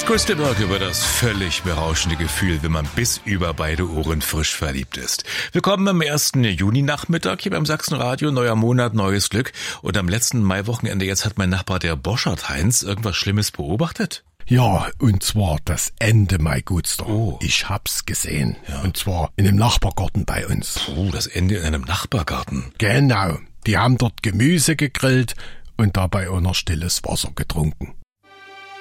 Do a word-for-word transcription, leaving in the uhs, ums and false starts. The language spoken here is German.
Crystal Burke über das völlig berauschende Gefühl, wenn man bis über beide Ohren frisch verliebt ist. Willkommen am ersten Juni-Nachmittag hier beim Sachsenradio. Neuer Monat, neues Glück. Und am letzten Maiwochenende jetzt hat mein Nachbar, der Boschert Heinz, irgendwas Schlimmes beobachtet? Ja, und zwar das Ende, mein Gutster. Oh. Ich hab's gesehen. Ja. Und zwar in einem Nachbargarten bei uns. Oh, das Ende in einem Nachbargarten. Genau. Die haben dort Gemüse gegrillt und dabei auch noch stilles Wasser getrunken.